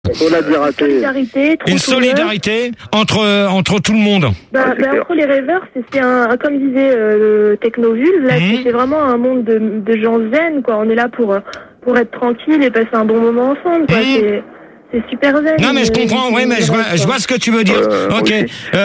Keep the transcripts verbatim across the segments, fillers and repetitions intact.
Solidarité. Solidarité, Une solidarité entre entre tout le monde. Bah, Ouais, c'est bah, clair. entre les rêveurs, c'est c'est un, comme disait euh, le Technovule, là, Mhm. c'est- c'est vraiment un monde de, de gens zen, quoi. On est là pour, euh, pour être tranquille et passer un bon moment ensemble, quoi. Mhm. C'est, c'est super zen. Non mais je euh, comprends, c'est oui, mais une je vois, rêve, je quoi. vois ce que tu veux dire. Euh, moi ok. aussi.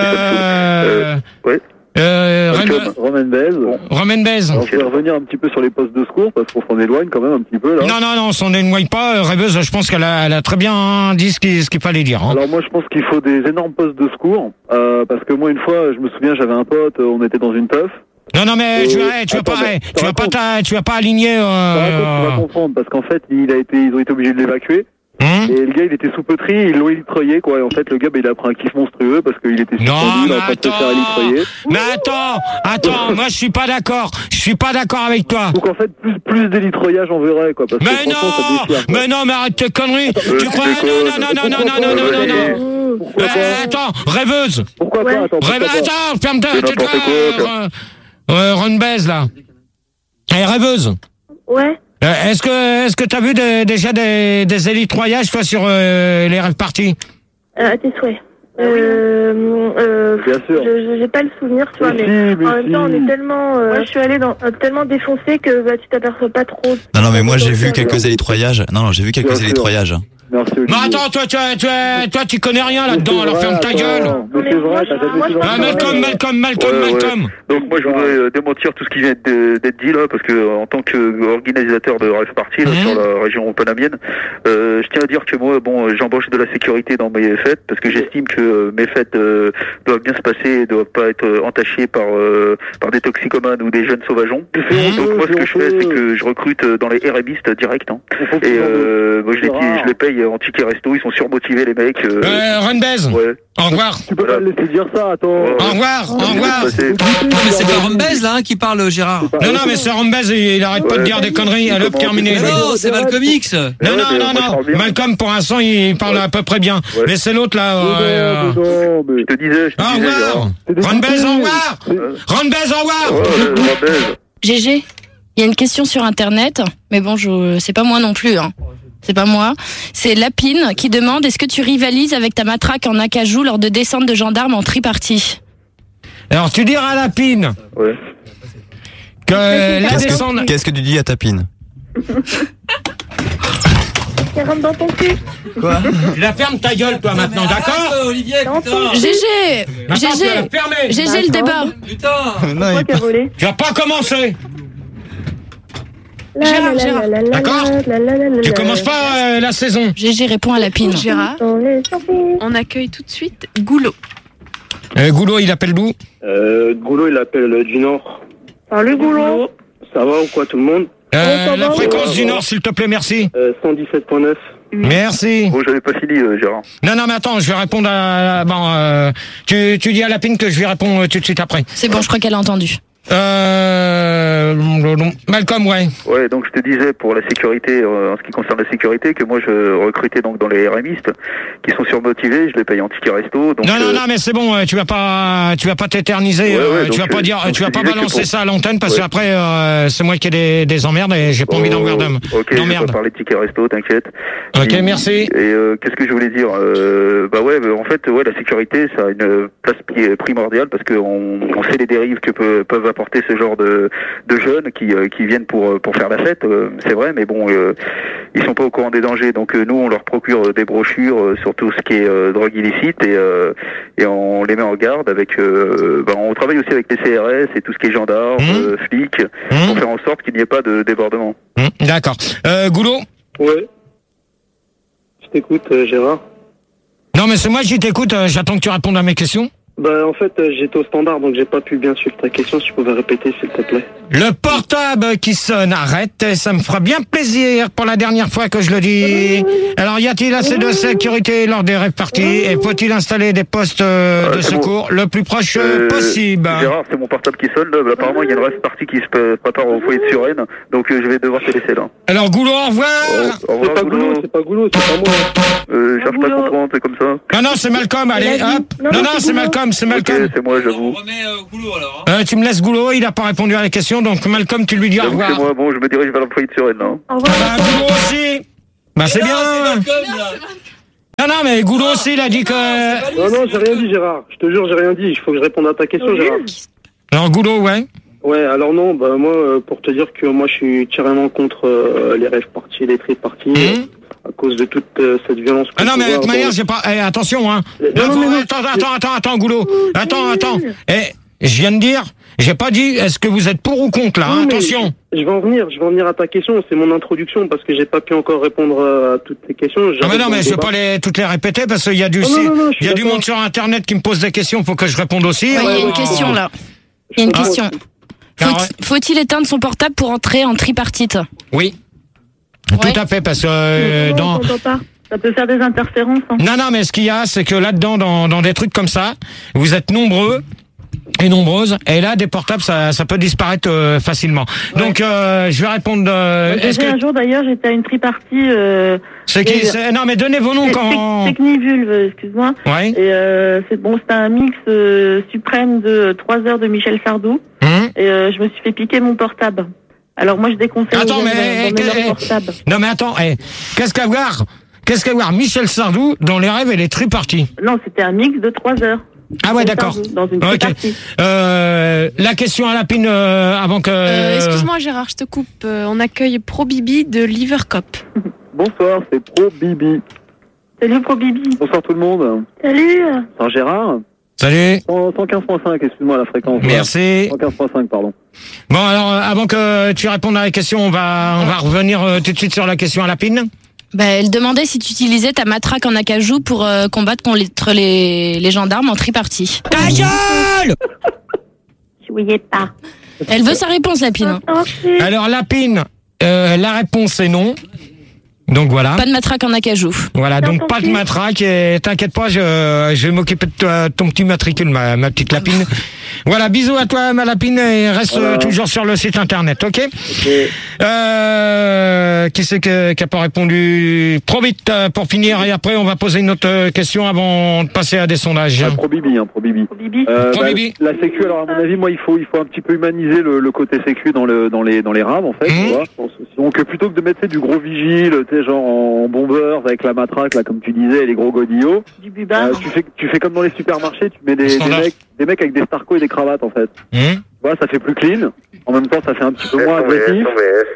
Euh, Ouais. euh, Malcolm. Ren- Romain Baise. Romain Baise. On peut revenir un petit peu sur les postes de secours parce qu'on s'en éloigne quand même un petit peu là. Non, non, non, on s'en éloigne pas. Euh, Rêveuse, je pense qu'elle a, elle a très bien dit ce qu'il, ce qu'il fallait dire. Hein. Alors moi je pense qu'il faut des énormes postes de secours euh, parce que moi une fois je me souviens j'avais un pote, on était dans une teuf. Non, non, mais Euh, tu vas, tu vas attends, pas, mais tu vas pas, raconte. t'a- tu vas pas aligner. Je te raconte, tu vas Euh... comprendre parce qu'en fait il a été, ils ont été obligés de l'évacuer Hein et le gars il était sous pétri, ils l'ont élitroyé quoi et en fait le gars bah, il a pris un kiff monstrueux parce qu'il était Non, suspendu, il est en mais train de se faire attends. élitroyer. Mais attends, attends, moi je suis pas d'accord. Je suis pas d'accord avec toi. Donc en fait plus plus d'élitroyage on verrait quoi parce que Mais franchement ça non, déchire. quoi. mais non, mais arrête tes conneries. Euh, Tu tu crois déconnes. non, non, non, non, non, non, non, non, non, non. Mmh. Pourquoi Euh, pas attends, rêveuse. Pourquoi Ouais. pas Attends, pourquoi Rêve, pas attends, ferme ta, C'est tais-toi. n'importe quoi, Euh, euh, Ron Baise, là. Elle est rêveuse. Ouais. Euh, est-ce que, est-ce que t'as vu des- déjà des, des élitroyages, toi, sur euh, les rêves parties? Euh, à tes souhaits. Euh, euh, Bien sûr. je- je- J'ai pas le souvenir, tu vois, Mais mais, si, mais en même temps, on si. est tellement, euh, je suis allée dans, euh, tellement défoncée que bah, tu t'aperçois pas trop. Non, non, mais moi j'ai vu quelques élitroyages. Non, non, j'ai vu Bien quelques sûr. élitroyages. Merci Mais Olivier. attends, toi, tu, tu, toi, tu connais rien là-dedans, Mais c'est alors vrai, ferme ta attends. gueule. Mais c'est vrai, t'as jamais Moi, été je dans Ah, le Malcolm, monde. Malcolm, Malcolm, Ouais, ouais. Malcolm. Donc moi je voudrais euh, démentir tout ce qui vient de- d'être dit là parce que euh, en tant qu'organisateur de Rêve Party là, Mhm. sur la région panamienne, euh, je tiens à dire que moi bon euh, j'embauche de la sécurité dans mes fêtes parce que j'estime que euh, mes fêtes euh, doivent bien se passer et doivent pas être euh, entachées par euh, par des toxicomanes ou des jeunes sauvageons. Mhm. Donc moi ce que je fais c'est que je recrute euh, dans les RMistes direct hein. On faut Et plus en euh, moi je les, C'est rare. je les paye en ticket resto, ils sont surmotivés les mecs. Euh, Euh, Ron Baise, ouais. au revoir. Tu peux pas le laisser dire ça, attends. Ouais. Au revoir, au revoir. C'est- Non, mais c'est pas Rombez là hein, qui parle, Gérard. Non, non, mais c'est Ron Baise, il, il arrête pas de Ouais. dire des conneries. Allez, hop, Comment- terminé. Mais non, c'est Malcolm X. Non, Ouais, non, mais non, moi, je non. parle bien. Malcolm, pour l'instant, il parle Ouais. à peu près bien. Ouais. Mais c'est l'autre, là. Mais euh, non, mais non, mais- Je te disais, je te Au disais. revoir. Gérard. C'est des Ron Baise, au conneries. revoir. C'est- Ron Baise, au revoir. Ouais, ouais, ouais, ouais. G G, il y a une question sur Internet, mais bon, je, c'est pas moi non plus. Hein. C'est pas moi. C'est Lapine qui demande est-ce que tu rivalises avec ta matraque en acajou lors de descente de gendarmes en tripartie? Alors, tu diras à Lapine Ouais. que la Qu'est-ce descente... que, qu'est-ce que tu dis à Tapine? Ça rentre dans ton cul. Quoi? Tu la fermes ta gueule, toi, maintenant, d'accord? Olivier, Dans ton G G, Attends, tu vas la G G, fermer. G G le débat. Putain! Non, Moi il qui a volé. Tu vas pas commencer. La, Gérard, la, la, Gérard. la, la, la, D'accord. la, la, la, la, Tu la. commences pas euh, la saison. G G répond à Lapine. Gérard, Dans les surprises. on accueille tout de suite Goulot. Euh, Goulot, il appelle d'où? Euh, Goulot, il appelle du Nord. Salut, Goulot. Ça va ou quoi tout le monde? euh, ça La va, fréquence ouais, du ouais. Nord, s'il te plaît, merci. euh, cent dix-sept point neuf. Merci. Bon, j'avais pas fini, euh, Gérard. Non, non, mais attends, je vais répondre à... Bon, euh, tu, tu dis à Lapine que je vais répondre euh, tout de suite après. C'est bon, je crois qu'elle a entendu. Euh... Malcolm, ouais. Ouais, donc je te disais pour la sécurité, euh, en ce qui concerne la sécurité, que moi je recrutais donc dans les RMistes qui sont surmotivés, je les paye en ticket resto. Donc, Non, non, euh, non, mais c'est bon, euh, tu vas pas, tu vas pas t'éterniser, Ouais, euh, ouais, tu donc, vas pas euh, dire, donc tu vas je pas disais que balancer pour- ça à l'antenne parce Ouais. qu'après euh, c'est moi qui ai des, des emmerdes et j'ai pas envie d'en voir d'hommes. Ok, je vais d'emmerdes. pas parler de ticket resto, t'inquiète. Ok, Et- merci. Et euh, qu'est-ce que je voulais dire euh, Bah ouais, bah, en fait, ouais, la sécurité, ça a une place pri- primordiale parce qu'on on sait les dérives que peut, peuvent apporter ce genre de, de jeunes qui, euh, qui viennent pour pour faire la fête. euh, c'est vrai, mais bon, euh, ils sont pas au courant des dangers. Donc euh, nous, on leur procure euh, des brochures euh, sur tout ce qui est euh, drogue illicite et euh, et on les met en garde avec. Euh, bah, on travaille aussi avec les C R S et tout ce qui est gendarmes, Mmh. euh, flics, Mmh. pour faire en sorte qu'il n'y ait pas de débordement. Hum, D'accord. Euh, Goulot. Ouais. Je t'écoute, euh, Gérard. Non, mais c'est moi qui t'écoute. euh, J'attends que tu répondes à mes questions. Bah, en fait, euh, j'étais au standard, donc j'ai pas pu bien suivre ta question. Si tu pouvais répéter, s'il te plaît. Le portable qui sonne, arrête, ça me fera bien plaisir pour la dernière fois que je le dis. Alors, y a-t-il assez de sécurité lors des rêves parties et faut-il installer des postes euh, Ah, de c'est secours le plus proche Euh, possible? Gérard, c'est mon portable qui sonne. Là. Bah, apparemment, il y a une rêve partie qui se pré- prépare au foyer de Suresnes, donc euh, je vais devoir te laisser là. Alors, Goulot, au revoir. Au, au C'est revoir, pas Goulot. Goulot, c'est pas Goulot, c'est pas moi. Euh, cherche pas à Goulot. comprendre, c'est comme ça. Non, non, c'est Malcolm, allez, Il a dit- hop. Non, Non, non, non, c'est c'est Goulot. Malcolm, c'est Ok, Malcolm. c'est moi, j'avoue. remet euh, Goulot alors. Euh, tu me laisses Goulot, il a pas répondu à la question, donc Malcolm, tu lui dis au J'avoue que revoir. c'est moi. Bon, je me dirige vers le foyer de Suresnes. Hein. Au revoir. Bah, Goulot aussi. Bah, c'est bien. Malcolm là. Non, non, mais Goulot aussi, il a dit que... Non, non, j'ai rien dit, Gérard. Je te jure, j'ai rien dit. Il faut que je réponde à ta question, Gérard. Alors, Goulot, ouais. Ouais, alors non, bah moi, euh, pour te dire que moi, je suis carrément contre euh, les rêves parties, les trip parties, Mmh. euh, à cause de toute euh, cette violence. Ah non, mais de toute manière, j'ai pas... Eh, attention, hein. Là, non, vous- non, non, attends, attends, attends, attends, Goulot. Attends, attends. Eh, je viens de dire, j'ai pas dit, est-ce que vous êtes pour ou contre, là, hein, Oui, mais attention. Je vais en venir, je vais en venir à ta question. C'est mon introduction parce que j'ai pas pu encore répondre euh, à toutes tes questions. Ah mais non, mais je vais vais pas les, toutes les répéter parce qu'il y a du, Oh, non, non, non, je suis il y a du d'accord. monde sur Internet qui me pose des questions pour que je réponde aussi. Ouais, il y a Oh. une question là. Il y a une Ah, question. Ah, Faut- ouais. Faut-il éteindre son portable pour entrer en tripartite? Oui. Ouais. Tout à fait, parce que euh, Non, dans... on t'entend pas. Ça peut faire des interférences. Hein. Non, non, mais ce qu'il y a, c'est que là-dedans, dans, dans des trucs comme ça, vous êtes nombreux et nombreuses, et là, des portables, ça, ça peut disparaître euh, facilement. Donc, euh, je vais répondre... Euh, Moi, j'ai est-ce fait que... un jour d'ailleurs, j'étais à une tripartie. Euh, C'est qui et- c'est- Non, mais donnez vos noms quand... Technivulve, excuse-moi. Ouais. Et euh, c'est bon, c'était un mix euh, suprême de trois heures de Michel Sardou. Hum. Et euh, je me suis fait piquer mon portable. Alors moi, je déconseille Attends, aux gens mais- d'emmener eh, leur portable. Non, mais attends, eh, qu'est-ce qu'à voir Qu'est-ce qu'à voir Michel Sardou, dans les rêves, elle est tripartie. Non, c'était un mix de trois heures. Ah ouais, Michel d'accord. Sardou, Dans une Ok. tripartie. Euh, la question à la pine euh, avant que... Euh, Excuse-moi Gérard, je te coupe. Euh, on accueille Pro Bibi de Livercop. Bonsoir, c'est Pro Bibi. Salut Pro Bibi. Bonsoir tout le monde. Salut. C'est Gérard. Salut. cent quinze virgule cinq, excuse-moi la fréquence. Merci. cent quinze virgule cinq, pardon. Bon, alors, euh, avant que tu répondes à la question, on va, on va revenir euh, tout de suite sur la question à la pine. Bah, elle demandait si tu utilisais ta matraque en acajou pour euh, combattre contre les, les gendarmes en tripartie. Ta gueule! Jouiez pas. Elle veut sa réponse, la pine. Attention. Alors, la pine, euh, la réponse est non. Donc voilà. Pas de matraque en acajou. Voilà, donc T'entends pas de plus matraque et t'inquiète pas, je, je vais m'occuper de toi, ton petit matricule, ma, ma petite lapine. Voilà, bisous à toi, ma lapine, et reste Voilà. euh, toujours sur le site internet, ok? Ok. Euh, qui c'est que- qui a pas répondu? Trop vite euh, pour finir, et après on va poser une autre euh, question avant de passer à des sondages. Ah, Pro Bibi, hein, Pro Bibi. Pro Bibi. Euh, Pro bah, Bibi. la sécu, alors à mon avis, moi, il faut, il faut un petit peu humaniser le, le côté sécu dans le, dans les, dans les rames, en fait. Mmh. Tu vois, je pense aussi. Donc, plutôt que de mettre tu sais, du gros vigile, tu sais, genre en bomber avec la matraque, là, comme tu disais, et les gros godillots, Du bubard. euh, tu fais, tu fais comme dans les supermarchés, tu mets des, des Standard. mecs, des mecs avec des starcos et des cravates, en fait. Hum Voilà, ça fait plus clean. En même temps, ça fait un petit peu moins agressif.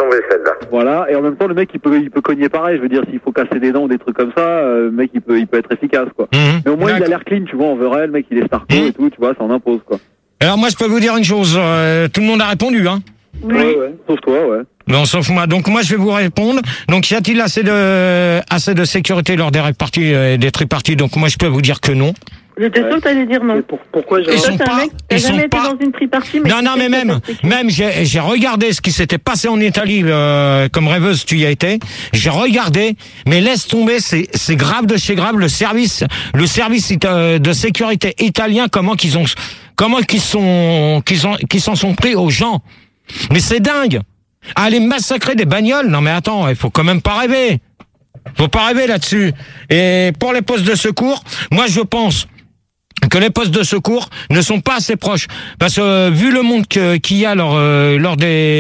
Voilà, et en même temps, le mec, il peut, il peut cogner pareil. Je veux dire, s'il faut casser des dents ou des trucs comme ça, euh, le mec, il peut, il peut être efficace, quoi. Hum. Mais au moins, il a D'accord. l'air clean, tu vois, en vrai, le mec, il est starco Mmh. et tout, tu vois, ça en impose, quoi. Alors moi je peux vous dire une chose, euh, tout le monde a répondu, hein. Oui. Ouais, ouais. Sauf toi, ouais. Non, sauf moi. Donc moi je vais vous répondre. Donc y a-t-il assez de assez de sécurité lors des réparties et des triparties? Donc moi je peux vous dire que non. J'étais sûre que t'allais dire non. Et pour- pourquoi Ils Gérard sont Toi, t'es pas- un mec, t'as ils sont jamais été pas- dans une tripartie, mais Non, tu non, sais mais que même, c'est sécu. même, j'ai j'ai regardé ce qui s'était passé en Italie, euh, comme rêveuse tu y as été. J'ai regardé, mais laisse tomber, c'est c'est grave de chez grave. Le service, le service ita- de sécurité italien, comment qu'ils ont, comment qu'ils sont, qu'ils ont, qu'ils s'en sont pris aux gens. Mais c'est dingue. Aller massacrer des bagnoles, non mais attends, il faut quand même pas rêver. Faut pas rêver là-dessus. Et pour les postes de secours, moi je pense que les postes de secours ne sont pas assez proches. Parce que euh, vu le monde que- qu'il y a lors, euh, lors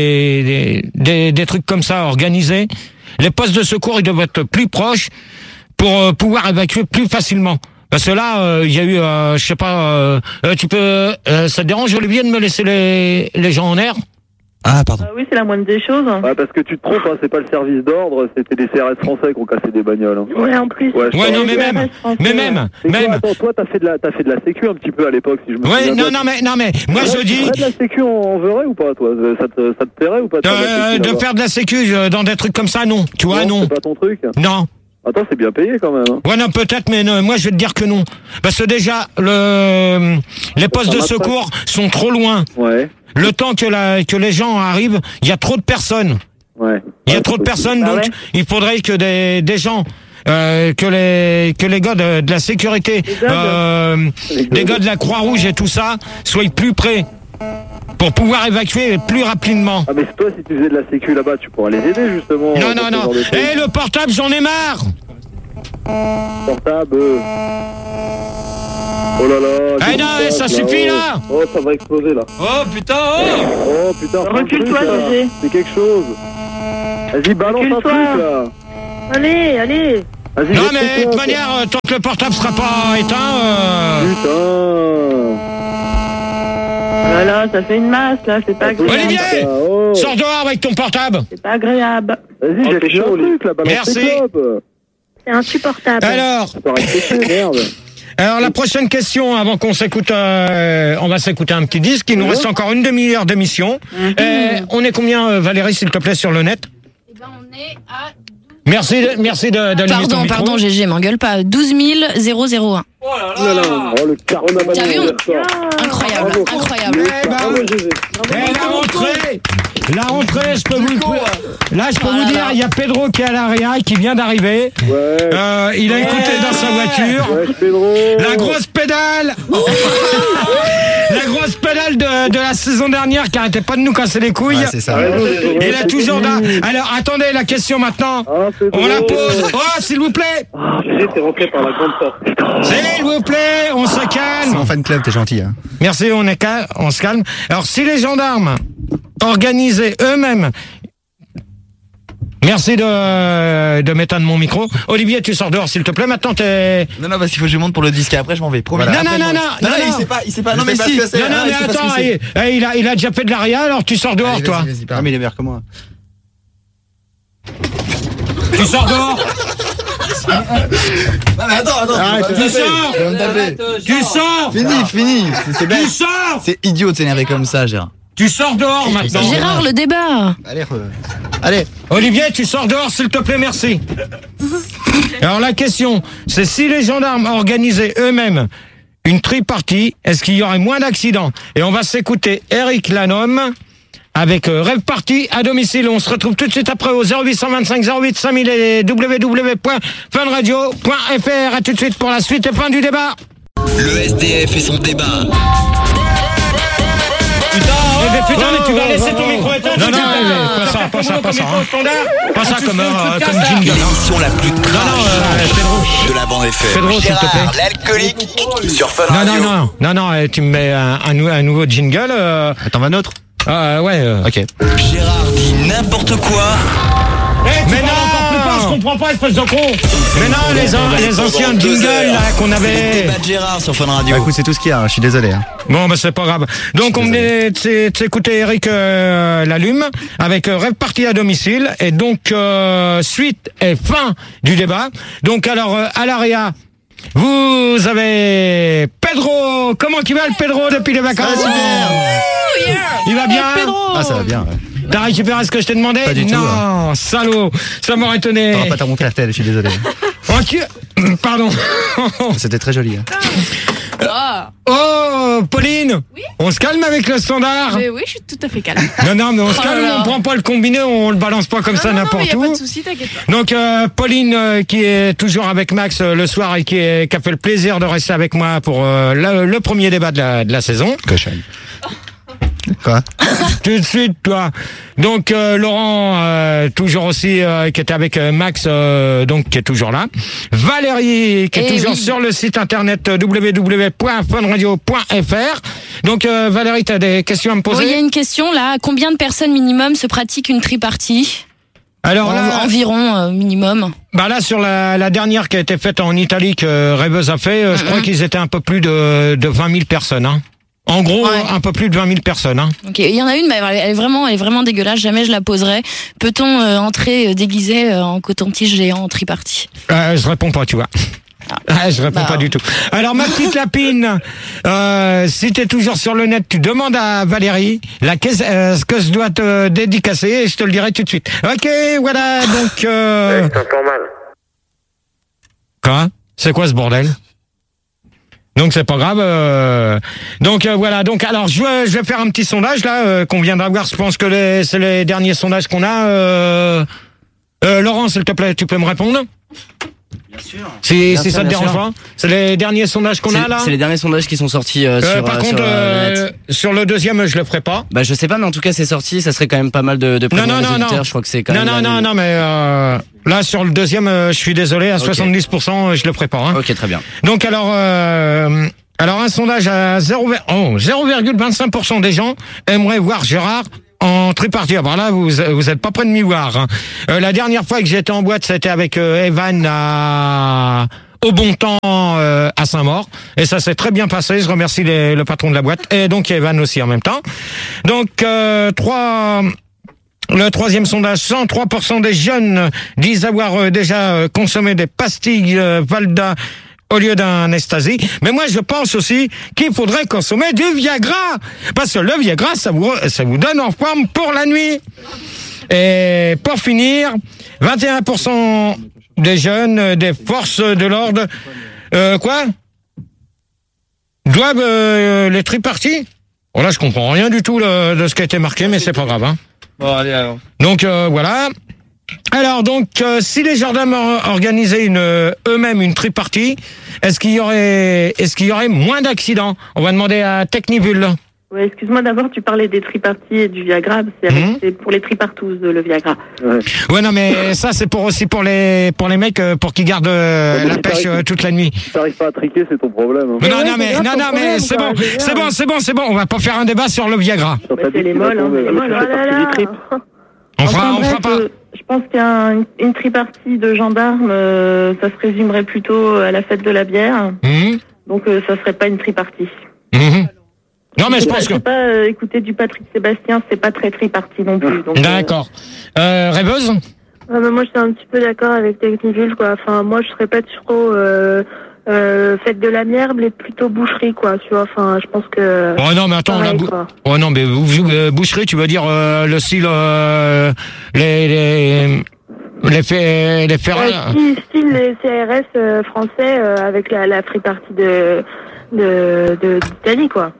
des, des, des, des trucs comme ça organisés, les postes de secours ils doivent être plus proches pour euh, pouvoir évacuer plus facilement. Parce que là, euh, il y a eu, euh, je sais pas, euh, euh, tu peux, euh, ça te dérange Olivier de me laisser les, les gens en air? Ah, pardon. Ah oui, c'est la moindre des choses. Ouais, parce que tu te trompes, hein, c'est pas le service d'ordre, c'était des C R S français qui ont cassé des bagnoles. Hein. Ouais, en plus. Ouais, je Ouais, pense. non mais Ouais, même, ouais, je pense mais que- même, Et toi, même. attends, toi, t'as fait de la, t'as fait de la sécu un petit peu à l'époque, si je me Ouais, souviens. non, bien. non mais, non mais, moi Ouais, je tu dis. ferais de la sécu en, en vrai ou pas, toi? Ça te, ça te plairait ou pas de faire de la Euh, sécu, de là-bas faire de la sécu euh, dans des trucs comme ça, non. Tu vois, non. C'est pas ton truc? Non. Attends, c'est bien payé quand même. Hein. Ouais, non, peut-être, mais non, moi, je vais te dire que non. Parce que déjà, le, les postes de marche pas. secours sont trop loin. Ouais, Le temps que, la, que les gens arrivent, il y a trop de personnes. ouais. Il y a Ouais, trop de c'est personnes, Ah donc ouais. il faudrait que des, des gens, euh, que les que les gars de, de la sécurité, Les gars de- euh, Les des gars gars de la Croix-Rouge et tout ça, soient plus près pour pouvoir évacuer plus rapidement. Ah mais toi, si tu faisais de la sécu là-bas, tu pourrais les aider justement. Non, dans non, ce non. genre de Eh, trucs. le portable, j'en ai marre. Portable. euh. Oh là là. Eh qu'est-ce non, qui se ça passe, suffit, oh. là. Oh, ça va exploser là. Oh putain, oh Oh putain. prends le Recule-toi, truc, là. Gégé. C'est quelque chose. Vas-y, balance un Recule-toi. truc là. Allez, allez. Vas-y, Non, laisse mais de ton toute club. manière, euh, tant que le portable sera pas éteint. Euh... Putain. Oh là là, ça fait une masse, là, c'est pas agréable. Olivier, Oh. sors dehors avec ton portable. C'est pas agréable. Vas-y, Oh, j'ai t'es fait un chaud, truc, là, balance Merci. tes clopes. C'est insupportable. Alors, Ça peut rester chaud, merde. alors la prochaine question, avant qu'on s'écoute, euh, on va s'écouter un petit disque. Il nous Ouais. reste encore une demi-heure d'émission. Euh, on est combien, euh, Valérie, s'il te plaît, sur le net? Eh ben, on est à... Merci, de, merci de- d'allumer ton Pardon, micro. pardon, G G, m'engueule pas. douze mille un. Oh là là. Oh, le carton. T'as vu, on- Ah, Incroyable, Bravo. incroyable. Eh ben, Bravo, G G. Et la rentrée, la rentrée, je peux vous, là, je peux Oh vous là dire, là. il y a Pedro qui est à l'arrière, qui vient d'arriver. Ouais. Euh, il a écouté dans sa voiture. Ouais, Pedro. La grosse pédale La grosse pédale de, de la saison dernière qui arrêtait pas de nous casser les couilles. Ouais, c'est ça. Raison, G G. Il est toujours là. Alors, attendez, la question maintenant. Ah, Pedro. On la pose. Oh, s'il vous plaît. Ah, G G, t'es rentré par la grande porte. S'il vous plaît, on se C'est calme. mon fan club, t'es gentil. Hein. Merci, on est cal- on se calme. Alors, si les gendarmes organisaient eux-mêmes. Merci de, de m'éteindre mon micro. Olivier, tu sors dehors, s'il te plaît. Maintenant, t'es... Non, non, parce qu'il faut que je monte pour le disque et après je m'en vais. Promis. Non, non, Après, non, je m'en non, vais. non, il non. sait pas, il sait pas. Non, Je mais sais si. pas ce que c'est. Non, non, Ah, mais il sait pas ce que attends, c'est. il, eh, il a, il a déjà fait de l'aria, alors tu sors dehors, Allez, toi. vas-y, vas-y, pardon. Ah, mais il est meilleur que moi. Tu sors dehors. Non, mais attends, attends. Arrête, tu vas tu me taper. sors. Tu vas me taper. Tu sors. Fini, fini. C'est- C'est bête. Tu sors. C'est idiot de s'énerver comme ça, Gérard. Tu sors dehors maintenant. Gérard, le débat. Allez, re- allez. Olivier, tu sors dehors, s'il te plaît, merci. Alors la question, c'est si les gendarmes organisaient eux-mêmes une tripartie, est-ce qu'il y aurait moins d'accidents? Et on va s'écouter Eric Lanhomme avec euh, Rêve Party à domicile. On se retrouve tout de suite après au zéro huit cent vingt-cinq zéro huit cinq mille et w w w point funradio point f r. À tout de suite pour la suite et fin du débat. Le S D F et son débat. Eh ben, putain, mais tu vas laisser ton micro éteint. Non, non, mais pas ça, pas ça, pas ça. hein. Pas ça comme, euh, comme jingle. L'émission la plus Non, non, crash euh, Pedro. de la bande F M. Pedro, s'il te Gérard, plaît. l'alcoolique sur Fun Non, Radio. non, non, non, non, euh, tu me mets un, un, nou- un nouveau jingle. Euh, Attends, va notre. euh, ouais. Euh. Ok. Gérard dit n'importe quoi. Mais non, je comprends pas, espèce de con. Mais non, les, an- les anciens jingles là qu'on C'est le avait. débat de Gérard sur Fun Radio. Bah, écoute, c'est tout ce qu'il y a. hein, Je suis désolé. hein. Bon, bah c'est pas grave. Donc on venait de s'é- de s'écouter Eric euh, Lalume avec euh, Rêve Party à domicile et donc euh, suite et fin du débat. Donc alors euh, à l'Aria, vous avez Pedro. Comment il va le Pedro depuis les vacances? Il va bien. Ah, ça va bien. Ouais. T'as récupéré ce que je t'ai demandé? Pas du tout, Non, salaud. Ça m'aurait étonné. T'auras pas ta montre à la tête, je suis désolé. Ok. Pardon. C'était très joli. hein. Oh, Pauline. On se calme avec le standard. Mais oui, je suis tout à fait calme. Non, non, mais on se Oh là calme, là. on prend pas le combiné, on le balance pas comme ça non, non, non, mais n'importe y a où. pas de souci, t'inquiète pas. Donc euh, Pauline euh, qui est toujours avec Max euh, le soir et qui, est, qui a fait le plaisir de rester avec moi pour euh, le, le premier débat de la, de la saison. Cochonne. Quoi? Tout de suite, toi. Donc euh, Laurent, euh, toujours aussi, euh, qui était avec euh, Max, euh, donc qui est toujours là. Valérie, qui est Eh toujours oui. sur le site internet euh, w w w point funradio point f r. Donc euh, Valérie, tu as des questions à me Bon, il y a poser? une question là. Combien de personnes minimum se pratique une tripartie? Alors En- là, Environ euh, minimum. bah là sur la, la dernière qui a été faite en Italie que Rêveuse a fait, euh, je crois qu'ils étaient un peu plus de, de vingt mille personnes. Hein. En gros, Ouais. un peu plus de vingt mille personnes. Hein. Ok, il y en a une, mais elle est vraiment, elle est vraiment dégueulasse. Jamais je la poserai. Peut-on euh, entrer euh, déguisé euh, en coton-tige géant en tripartie? Euh, je réponds pas, tu vois. Ah, je réponds Bah, pas du tout. Alors ma petite lapine, euh, si t'es toujours sur le net, tu demandes à Valérie la caisse, euh, ce que je dois te dédicacer et je te le dirai tout de suite. Ok, voilà, donc... Euh... t'entends mal. Quoi? C'est quoi ce bordel? Donc c'est pas grave. Euh... Donc euh, voilà. Donc alors je vais, je vais faire un petit sondage là euh, qu'on vient d'avoir. Je pense que les, c'est les derniers sondages qu'on a. Euh... Euh, Laurent, s'il te plaît, tu peux me répondre? Bien sûr. Si, Bien si sûr, ça te bien dérange sûr. pas. C'est les derniers sondages qu'on C'est a là. c'est les derniers sondages qui sont sortis euh, Euh, sur, par euh, contre, sur, euh, le euh, net. sur le deuxième, je le ferai pas. Bah je sais pas, mais en tout cas c'est sorti. Ça serait quand même pas mal de, de Non, prévenir non, les non, auditeurs. non. Je crois que c'est quand Non, même. non, la- non, non, mais euh, là sur le deuxième, euh, je suis désolé, à Ok. soixante-dix pour cent, je le ferai pas. Hein. Ok, très bien. Donc alors, euh, alors un sondage à zéro, oh, zéro virgule vingt-cinq pour cent des gens aimeraient voir Gérard en tripartie. Alors là, vous vous êtes pas près de m'y voir. Hein. Euh, la dernière fois que j'étais en boîte, c'était avec euh, Evan à au bon temps euh, à Saint-Maur, et ça s'est très bien passé. Je remercie les, le patron de la boîte et donc Evan aussi en même temps. Donc euh, trois. Le troisième sondage, cent trois pour cent des jeunes disent avoir euh, déjà euh, consommé des pastilles euh, Valda au lieu d'un Ecstasy. Mais moi, je pense aussi qu'il faudrait consommer du Viagra. Parce que le Viagra, ça vous, ça vous donne en forme pour la nuit. Et pour finir, vingt et un pour cent des jeunes des forces de l'ordre, euh, quoi? Doivent euh, les triparties? Bon, là, je comprends rien du tout le, de ce qui a été marqué, mais c'est pas grave, hein. Bon, allez, alors. Donc, euh, voilà. Alors, donc, euh, si les gendarmes organisaient une, euh, eux-mêmes une tripartie, est-ce qu'il y aurait, est-ce qu'il y aurait moins d'accidents? On va demander à Technivul. Ouais, excuse-moi, d'abord, tu parlais des triparties et du Viagra. C'est, Mmh. c'est pour les tripartous, le Viagra. Ouais. Ouais, non, mais ça, c'est pour aussi pour les, pour les mecs, euh, pour qu'ils gardent euh, Ouais, mais la si pêche t'arrives- euh, toute la nuit. Si t'arrives pas à triquer, c'est ton problème. Hein. Mais non, ouais, non, c'est mais, grave non, ton non, mais problème, c'est quoi, bon, je veux dire. c'est bon, c'est bon, c'est bon. On va pas faire un débat sur le Viagra. Sur Bah, ta c'est vie, les tu vas molles, hein, tomber, c'est les là. molles. Ça Oh fait là partie là. du trip. On fera, Enfin, on fera bref, pas. euh, je pense qu'une une tripartie de gendarmes, euh, ça se résumerait plutôt à la fête de la bière. Mhm. Donc, euh, ça serait pas une tripartie. Mhm. Non, mais je sais pense pas, que. sais pas euh, écouter du Patrick Sébastien, c'est pas très tripartie non plus. donc, euh, D'accord. Euh, rêveuse? Ah bah moi, je suis un petit peu d'accord avec Technivul, quoi. Enfin, moi, je serais pas trop euh, euh, fête de la bière, mais plutôt boucherie, quoi. Tu vois, enfin, je pense que. Oh non, mais attends, pareil, la bou- quoi. oh non, mais vous, vous, euh, boucherie, tu veux dire euh, le style euh, les les les faits les faits. Euh, style, style les C R S euh, français euh, avec la, la free party de de de- d'Italie, quoi.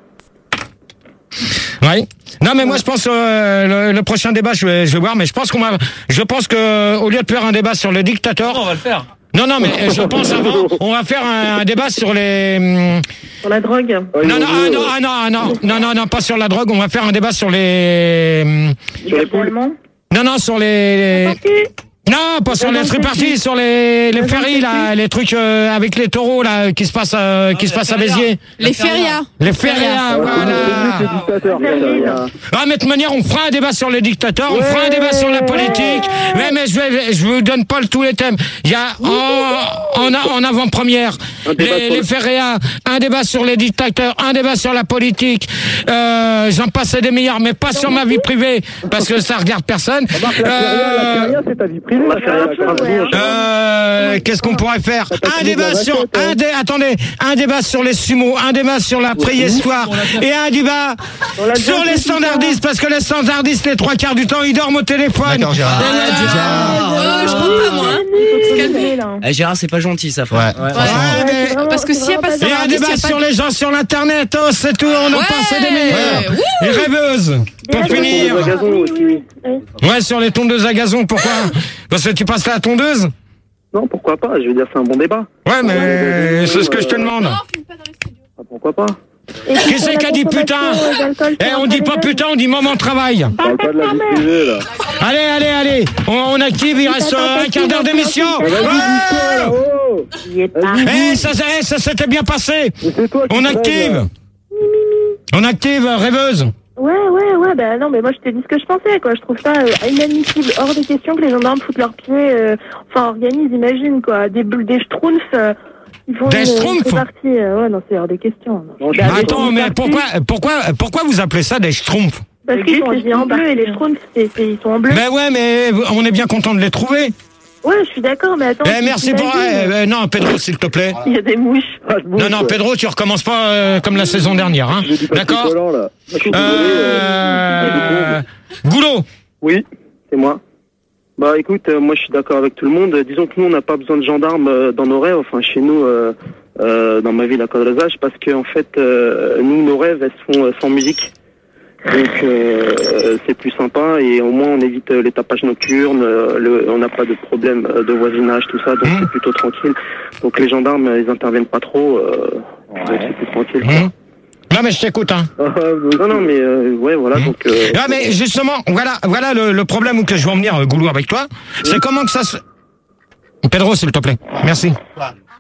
Oui. Non, mais moi je pense euh, le, le prochain débat, je vais je vais voir, mais je pense qu'on va, je pense que au lieu de faire un débat sur le dictateur, On va le faire. non, non, mais je pense avant, on va faire un, un débat sur les. hum, Sur la drogue. Ouais, Non, ils non, ont ah, dit, non, euh, ah, non, ah, non, non, non, non, pas sur la drogue. On va faire un débat sur les. hum, Sur les poules. Allemand. Non, non, sur les. Parti. Non, pas sur les Dans trucs le partis, sécu. sur les les Dans le ferries là, sécu. les trucs euh, avec les taureaux là qui se passent euh, qui se passent à Béziers. Les férias. Les férias, Ouais, voilà. c'est le dictateur, ça, Ferry. ça, ça. Ah, mais de toute manière, on fera un débat sur les dictateurs, on fera un Ouais. débat sur la politique. Mais, mais je vais, je vous donne pas le- tous les thèmes. Il y a en, en, a- en avant-première Un débat les, sur les le- férias, un débat sur les dictateurs, un débat sur la politique. Euh, j'en passe des meilleurs, mais pas sur ma vie privée parce que ça regarde personne. Remarque, la feria, la Euh, feria, c'est ta vie privée. La la feria, feria, c'est quand un même. peu, Euh, qu'est-ce qu'on pourrait faire? pas Un fini de débat la sur, vachette, hein. un dé, attendez, un débat sur les sumos, un débat sur la préhistoire et un débat l'a sur déjà les fait, standardistes parce que les standardistes, les trois quarts du temps, ils dorment au téléphone. D'accord, Gérard. Et voilà. Oh, je crois pas, moi. hein. Faut se calmer, là. Eh, Gérard, c'est pas gentil, ça, Ouais. frère. Ouais, Ouais, mais- c'est vraiment- Parce que c'est s'il y a vraiment pas et un standardiste, débat y a pas sur de- les gens sur l'internet, oh, c'est tout, on a Ouais. passé des meilleurs. Wouh. Les rêveuses, pour Des finir. rêveuses, gazon oui, aussi. oui, oui, oui. Ouais, sur les tondeuses à gazon, pourquoi? Parce que tu passes la tondeuse? Non, pourquoi pas? Je veux dire, c'est un bon débat. Ouais, mais c'est ce que je te demande. Ah, pourquoi pas? Et puis Qui pour c'est la qui a dit putain? consommation d'alcool, Eh, c'est on un dit peu pas légal. putain, on dit moment de travail. Parle pas de la vie privée, là. Allez, allez, allez, on, on active, il reste euh, un quart d'heure d'émission. Vas-y, dis-toi, là, oh. Il est pas. Eh, ça, ça, eh, ça s'était bien passé. Mais c'est toi qui On traînes, active. là. On active, euh, rêveuse. Ouais, ouais, ouais, bah non, mais moi je te dis ce que je pensais, quoi. Je trouve ça euh, inadmissible, hors des questions que les gendarmes foutent leurs pieds, euh, enfin organisent, imagine, quoi. Des boules, des schtroumpfs, euh, ils font Des une- schtroumpfs une partie, euh, ouais, non, c'est hors des questions. Non. Non, je Bah, suis des Attends, schtroumpfs mais partis, pourquoi, pourquoi, pourquoi vous appelez ça des schtroumpfs? Parce qu'ils sont habillés en bleu et les schtroumpfs, c'est, c'est- ils sont en bleu. Ben ouais, mais on est bien content de les trouver. Ouais, je suis d'accord, mais attends. Eh, merci pour. t'imagines, eh, eh, non, Pedro, s'il te plaît. Il y a des mouches. Ah, je bouge, Non, non, ouais. Pedro, tu recommences pas euh, comme la saison dernière, hein. J'ai du papier D'accord. collant, là. Je suis désolé, euh, Euh, Goulot. Oui, c'est moi. Bah écoute, euh, moi je suis d'accord avec tout le monde. Disons que nous on n'a pas besoin de gendarmes euh, dans nos rêves, enfin chez nous, euh, euh, dans ma ville à Cadrezage, parce que en fait, euh, nous nos rêves elles se font euh, sans musique. Donc euh, c'est plus sympa et au moins on évite euh, les tapages nocturnes, euh, le, on n'a pas de problème euh, de voisinage, tout ça, donc Mmh. c'est plutôt tranquille. Donc les gendarmes euh, ils interviennent pas trop, euh, donc c'est plus tranquille. quoi. Hum. Non, mais je t'écoute, hein. Non non mais euh, ouais voilà Mmh. donc. Euh, Ah, mais justement, voilà, voilà le, le problème où que je veux en venir, euh, Goulot, avec toi. C'est comment que ça se. Pedro, s'il te plaît. Merci.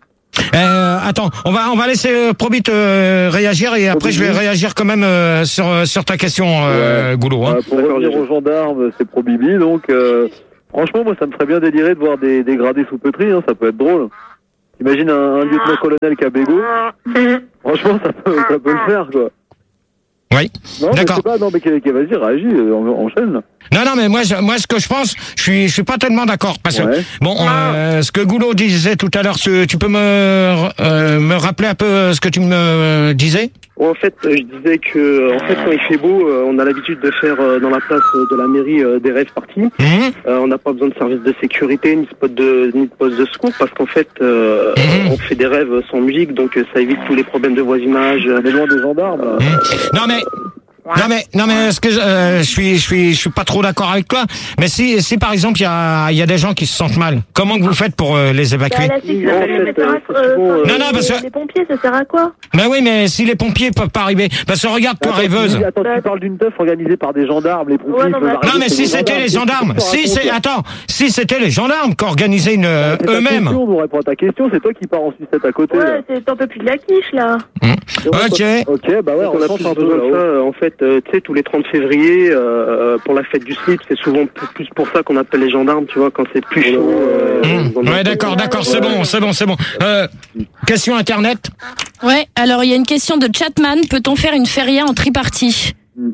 Euh, attends, on va on va laisser euh, Probit euh, réagir et après je vais réagir quand même euh, sur sur ta question, euh, Ouais. Goulot. Hein. Euh, pour revenir aux gendarmes, c'est pro Bibi, donc euh, franchement, moi, ça me ferait bien délirer de voir des, des gradés sous pétri, hein, ça peut être drôle. Imagine un, un lieutenant-colonel qui a bégo. Franchement, ça peut, ça peut le faire, quoi. Oui. Non, mais D'accord. je sais pas, non, mais que- que- vas-y, réagis, euh, en- enchaîne. Non, non, mais moi, je- moi, ce que je pense, je suis, je suis pas tellement d'accord parce que Ouais. bon, euh, ce que Goulot disait tout à l'heure, ce- tu peux me euh, me rappeler un peu ce que tu me disais? En fait, euh, je disais que, en fait, quand il fait beau, euh, on a l'habitude de faire euh, dans la place euh, de la mairie euh, des rêves parties. Mmh. Euh, on n'a pas besoin de service de sécurité ni de spot de ni de poste de secours parce qu'en fait, euh, Mmh. on fait des rêves sans musique, donc euh, ça évite tous les problèmes de voisinage. On est loin des gendarmes. là. Mmh. Non mais. Non mais non mais ce que je, euh, je suis je suis je suis pas trop d'accord avec toi. Mais si si par exemple il y a il y a des gens qui se sentent mal, comment que vous faites pour euh, les évacuer? Bah, la sécu, En ça fait, les mettra, euh, euh, souvent, enfin, Non, non, parce les- que- les pompiers, ça sert à quoi? Ben oui, mais si les pompiers peuvent pas arriver, parce que regarde toi Attends, rêveuse. tu, attends, tu parles d'une teuf organisée par des gendarmes, les pompiers. Ouais, ils non, peuvent mais- arriver, Non mais c'est si des c'était les gendarmes, Qu'est-ce que tu si c'est racontes, là attends, si c'était les gendarmes qui organisaient une euh, C'est ta eux-mêmes. question, on répond à ta question, c'est toi qui pars en sucette à côté. là. Ouais, c'est- t'en peux plus de la quiche, là. Ok. Ok, bah ouais, Donc, on a change plus un peu besoin de ça. là-haut. euh, En fait, euh, tu sais, tous les trente février, euh, pour la fête du slip, c'est souvent p- plus pour ça qu'on appelle les gendarmes, tu vois, quand c'est plus chaud. euh, Mmh. dans le- Ouais d'accord, d'accord, c'est bon, c'est bon, c'est bon. Euh, question internet. Ouais, alors il y a une question de Chatman. Peut-on faire une feria en tripartie?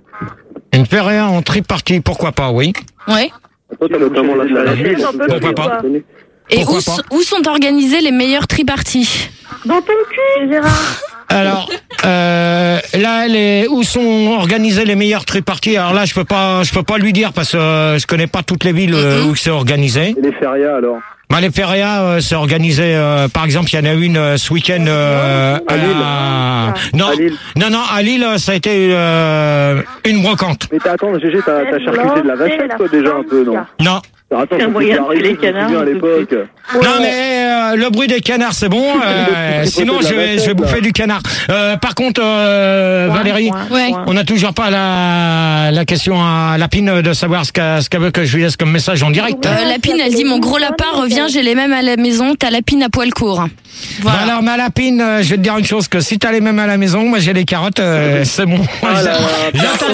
Une feria en tripartie, pourquoi pas, oui. Ouais. Toi, t'as notamment la La salle. ville, t'en peux Pourquoi plus, pas quoi. Et Pourquoi où, pas s- où sont organisées les meilleures triparties? Dans ton cul, Gérard. Alors, euh, là, les, où sont organisées les meilleures triparties? Alors là, je peux pas, je peux pas lui dire parce que euh, je connais pas toutes les villes euh, où c'est organisé. Et les férias alors? Bah, les férias, euh, c'est organisé. euh, par exemple, il y en a une euh, ce week-end euh, À Lille. à- Non, À Lille. non, non, à Lille, ça a été euh, une brocante. Mais t'as, attends, Gégé, t'as, t'as charcuté de la vachette, toi, déjà, un peu, non? Non. Attends, C'est un ça moyen s'est de arrivé, tuer les je me souviens canards, à l'époque. Non mais euh, le bruit des canards c'est bon. euh, Tu sinon fais de je la vais, je vais vachette, bouffer là. du canard. Euh, par contre euh, Valérie, Ouais. on n'a toujours pas la, la question à Lapine de savoir ce qu'elle ce qu'elle veut que je lui laisse comme message en direct. Euh, Lapine, elle dit mon gros lapin revient, j'ai les mêmes à la maison. T'as Lapine à poil court. Bah Voilà. alors ma Lapine, euh, je vais te dire une chose que si t'as les mêmes à la maison, moi j'ai les carottes, euh, c'est bon. Ah là là, J'attends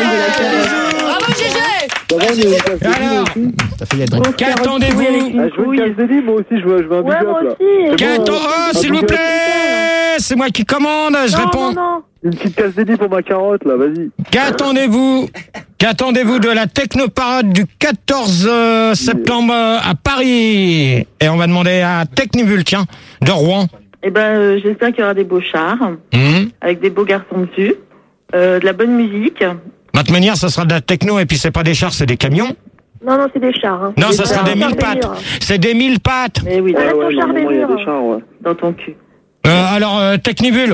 Bravo G G. Ça va, il y a une casse de lit Alors, aussi. Ça fait y a de drink. qu'attendez-vous? Ah, je veux une casse de lit, moi aussi, je veux, je veux un big Ouais, moi up, là. aussi. Qu'attends- bon. oh, s'il vous plaît, c'est moi qui commande, je Non, réponds. non, non. Une petite casse de lit pour ma carotte, là, vas-y. Qu'attendez-vous Qu'attendez-vous de la Technoparade du quatorze septembre à Paris? Et on va demander à Technivul, tiens, de Rouen. Eh ben, euh, j'espère qu'il y aura des beaux chars, Hum. avec des beaux garçons dessus, euh, de la bonne musique. De toute manière, ça sera de la techno et puis c'est pas des chars, c'est des camions. Non, non, c'est des chars. Hein. Non, ça C'est sera des mille chars pattes. murs. C'est des mille pattes. Mais oui, Arrête Ouais, ouais, ton char des normalement, il y a murs. des chars, ouais. dans ton cul. Euh, alors, euh, Technivul.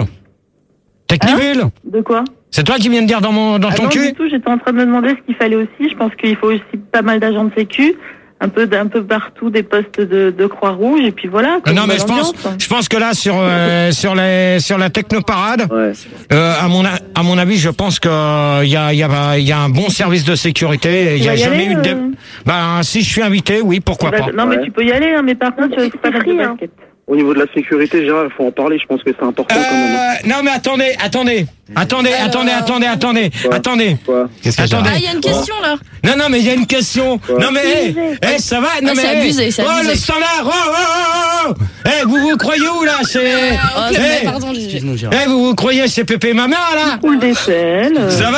Technivul. De quoi? C'est toi qui viens de dire dans mon dans Ah ton non, cul. du tout, j'étais en train de me demander ce qu'il fallait aussi. Je pense qu'il faut aussi pas mal d'agents de sécu, un peu d'un peu partout des postes de, de Croix-Rouge, et puis voilà. Euh, comme non mais je bonne pense, ambiance. je pense que là sur euh, sur les sur la Technoparade, Ouais. euh, à mon a- à mon avis, je pense que il y a il y a il y a un bon service de sécurité. Il y a vas y jamais aller, eu de. euh Ben si je suis invité, oui, pourquoi Bah, pas. non, mais Ouais. tu peux y aller, hein, mais par contre, Non, tu peux pas c'est mettre de free, hein. basket. Au niveau de la sécurité, Gérard, il faut en parler, je pense que c'est important quand même. Euh, non mais attendez, attendez, attendez, attendez, attendez, attendez, Quoi attendez. Quoi? Qu'est-ce que Attendez. Ah, il y a une question là. Non non mais il y a une question. Non mais hey, hey, ça va. Non Ah, mais c'est hey. abusé, c'est Oh abusé. le standard. Oh oh oh oh. Eh vous vous croyez où là? C'est. Ok, Eh, pardon, G G. Excuse-nous, Gérard. eh, vous vous croyez chez Pépé et ma mère là? Coule des selles. euh, Ça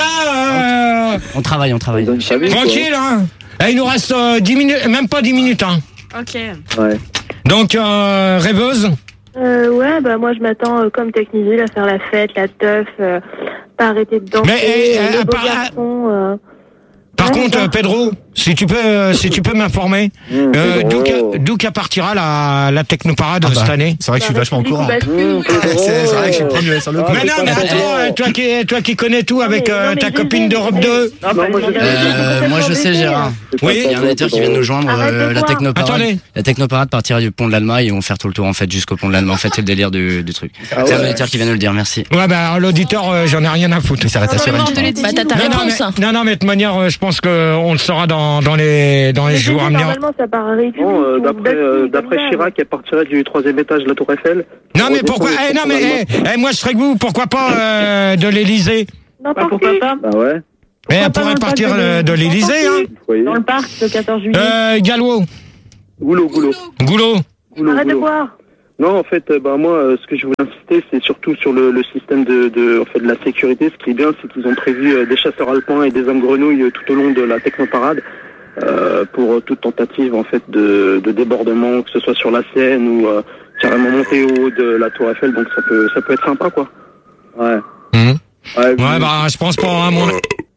va euh, On travaille, on travaille. Donne sa vie, quoi. Tranquille hein. Eh, il nous reste euh, dix minutes, même pas dix minutes hein. Ok. Ouais. Donc euh, rêveuse. Euh, ouais, bah moi je m'attends euh, comme Techniville à faire la fête, la teuf, euh, pas arrêter de danser, Mais, eh, euh, eh, les beaux par- garçons. Euh... Par Ouais, contre, d'accord. euh, Pedro, si tu peux, euh, si tu peux m'informer, Mmh, euh, Pedro. d'où qu'a- d'où qu'à partira la, la Technoparade Ah bah, cette année? C'est vrai que je suis Bah, vachement au Philippe courant. Bascule, Mmh, quoi. Pedro. C'est c'est vrai que je suis le premier sur le coup. Ah, Mais non, mais pas attends, Pedro. euh, toi qui, toi qui connais tout avec Non, mais- euh, non, ta mais copine Gégé, d'Europe Gégé. deux. Non, Non, moi, je- Euh, moi je sais Gérard. Oui. Il y a un auditeur qui vient de nous joindre. Arrête de euh, la voir. technoparade. Attendez. La technoparade partira du pont de l'Allemagne et ils vont faire tout le tour en fait jusqu'au pont de l'Allemagne. En fait c'est le délire du, du truc. Ah C'est un ouais. auditeur qui vient de nous le dire. Merci. Ouais, bah alors, l'auditeur, euh, j'en ai rien à foutre. Il s'arrête à Non, Suresnes. non, je crois. Bah, t'as ta Non, non, réponse. mais, non, non, mais de toute manière, euh, je pense qu'on le saura dans, dans, dans les, dans les Mais jours à venir. normalement, ça part à République. Non, euh, ou d'après Bastille, euh, comme d'après ça. Chirac, elle partirait du troisième étage de la Tour Eiffel. Non, mais pourquoi, eh, non, mais, eh, eh, moi, je serais que vous, pourquoi pas, euh, de l'Élysée? N'importe Pourquoi qui. pas? Bah ouais. Eh, elle pas pourrait dans le partir parc de euh, de l'Élysée. l'Élysée, hein. Vous voyez. Dans le parc, le quatorze juillet. Euh, Gallo. Goulot, goulot. Goulot. goulot, Arrête de goulot. boire. Non, en fait, euh, bah moi, euh, ce que je voulais insister, c'est surtout sur le, le système de, de, en fait, de la sécurité. Ce qui est bien, c'est qu'ils ont prévu euh, des chasseurs alpins et des hommes grenouilles euh, tout au long de la technoparade euh, pour euh, toute tentative, en fait, de, de débordement, que ce soit sur la Seine ou euh, carrément monter au haut de la Tour Eiffel. Donc ça peut, ça peut être sympa, quoi. Ouais. Mmh. Ouais, Ouais, bah, je pense pas, hein, mon...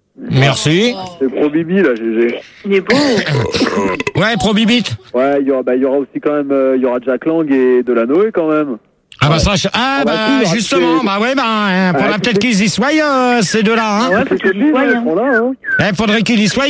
Merci. c'est pro Bibi, là, G G. Il est beau. Ouais, Pro Bibit. Ouais, il y aura, bah, il y aura aussi quand même, euh, il y aura Jack Lang et Delanoë quand même. Ah bah ça, je- ah Ah bah, bah si, il y aura justement, tous les- bah ouais, bah hein, faudrait Ah, peut-être tous les- qu'ils y soient, euh, ces deux-là, hein. Ouais, C'est qu'ils y soient, ils hein. seront là, hein. Eh, faudrait qu'il y soit,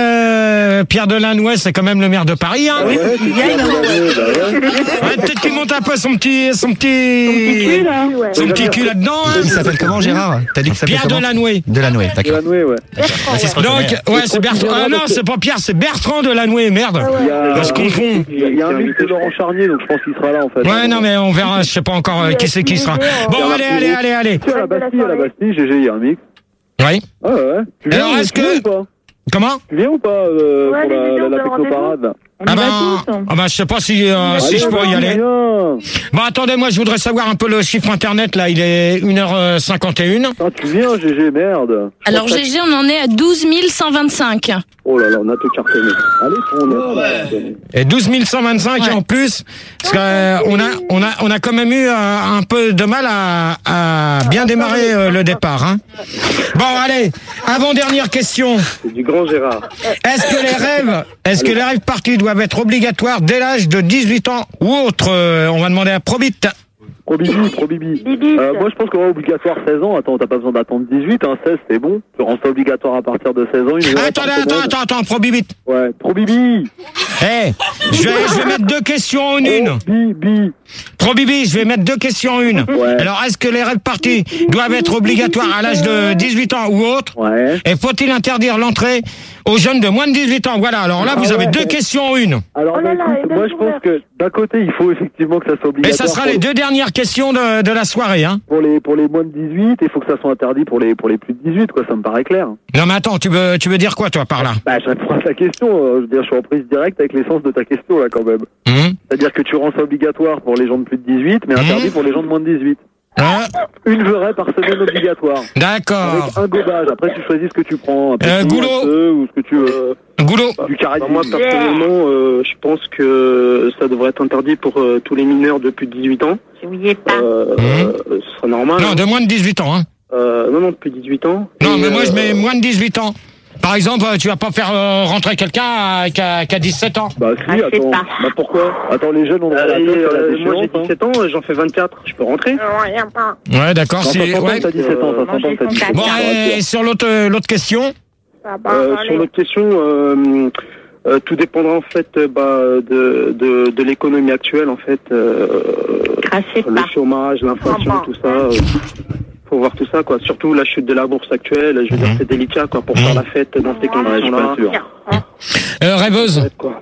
euh, Pierre Delannoy, c'est quand même le maire de Paris, hein. Ouais, c'est Il y a une- Delanoë, bah ouais. Ouais, peut-être qu'il monte un peu son petit, son Son petit petit, cul, là. Ouais. son petit cul là-dedans, hein. Il s'appelle comment, Gérard? T'as dit que ça s'appelle Pierre comment? Delannoy. Delanoë, d'accord. Delanoë, ouais. Bah, si, se Donc, reconnaît. ouais, c'est Bertrand, ah non, c'est pas Pierre, c'est Bertrand Delannoy, merde. Ah ouais. Il y a, Là, je confonds. il y a, il y a un mix de Laurent Charnier, donc je pense qu'il sera là, en fait. Ouais, non, mais on verra, je sais pas encore euh, qui c'est qui sera. Bon, allez, allez, allez, allez. Tu sais, à la Bastille, à la Bastille, G G, il y a un mix. Oui. Ah ouais, ouais. Tu viens, Alors, est-ce tu viens que- ou pas Comment? Tu viens ou pas euh, Ouais, pour les la, vidéos la, la de technoparade là? On Ah y bah, va tous. ah bah, je sais pas si, euh, si Allez, je pourrais y vas-y, aller. viens. Bon, attendez, moi, je voudrais savoir un peu le chiffre internet, là, il est une heure cinquante et une. Ah, tu viens, G G, merde. Je Alors pense G G, on en est à douze mille cent vingt-cinq. que- Oh là là, on a tout cartonné. Allez, on est. Et douze mille cent vingt-cinq Ouais. et en plus, parce que, euh, on a, on a, on a quand même eu euh, un peu de mal à, à bien démarrer euh, le départ, hein. Bon, allez, avant-dernière question. C'est du grand Gérard. Est-ce que les rêves, est-ce que les rêves parties doivent être obligatoires dès l'âge de dix-huit ans ou autre? Euh, On va demander à Probit. Pro Bibi, Pro Bibi. Bibi. Euh, moi, je pense qu'on va obligatoire seize ans. Attends, t'as pas besoin d'attendre dix-huit, hein. seize, c'est bon. Tu rends ça obligatoire à partir de seize ans. Une heure Attendez, par attends, semaine. attends, attends, Probit. Ouais, Pro Bibi. Eh, je vais, je vais mettre deux questions en une. Oh, Bibi. Pro Bibi, je vais mettre deux questions en une. Ouais. Alors, est-ce que les rêves parties doivent être obligatoires à l'âge de dix-huit ans ou autre? Ouais. Et faut-il interdire l'entrée aux jeunes de moins de dix-huit ans? Voilà, alors là, Ah vous avez ouais. deux questions en une. Alors, Oh là bah, là, écoute, et moi, même je pour pense que d'un côté, il faut effectivement que ça soit Et obligatoire. ça sera pour, les deux dernières questions de, de la soirée, hein. pour les pour les moins de dix-huit, il faut que ça soit interdit pour les pour les plus de dix-huit, quoi. Ça me paraît clair. Non, mais attends, tu veux, tu veux dire quoi, toi, par là? Bah, je réponds à ta question. euh, Je veux dire, je suis en prise directe avec l'essence de ta question, là, quand même. Hum C'est-à-dire que tu rends ça obligatoire pour les gens de plus de dix-huit, mais interdit Mmh. pour les gens de moins de dix-huit. Hein? Une vraie par semaine obligatoire. D'accord. Avec un gobage. Après, tu choisis ce que tu prends. Un petit, Euh, Goulot. un peu, ou ce que tu veux. Goulot. Du carré. Bah, moi, personnellement, euh, je pense que ça devrait être interdit pour euh, tous les mineurs de plus de dix-huit ans. N'oubliez pas. Euh, Mmh. euh, ce sera normal. Non, hein. de moins de dix-huit ans, hein. Euh, non, non, de plus de dix-huit ans. Non, Et, mais moi, je euh, mets moins de dix-huit ans. Par exemple, tu vas pas faire euh, rentrer quelqu'un à- qui a, qui a dix-sept ans. Bah, si, Ah, c'est attends. pas. Bah, pourquoi? Attends, les jeunes, on euh, a la et, tête, c'est la euh, moi, déchéance, j'ai hein. dix-sept ans, j'en fais vingt-quatre. Je peux rentrer? Ouais, d'accord. Non, Si, ça s'entend ouais. que t'as dix-sept ans, ça Euh, s'entend que t'as manger dix-sept son ans. Bon, ça rassure. et sur l'autre, euh, l'autre question. Ça va, Euh, allez. sur notre question, euh, euh, tout dépendra en fait euh, bah, de, de, de l'économie actuelle en fait, euh, Crassez le pas. chômage, l'inflation, Ah bon. tout ça. Euh, faut voir tout ça quoi. Surtout la chute de la bourse actuelle. Je veux dire, c'est délicat quoi pour faire la fête dans ces Ouais, je suis conditions-là. pas sûr. Euh, rêveuse. Quoi.